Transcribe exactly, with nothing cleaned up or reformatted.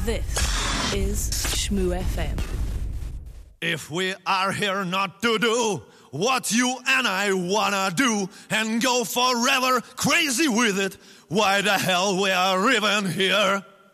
This is Shmoo F M. If we are here not to do what you and I wanna do and go forever crazy with it, why the hell we are even here?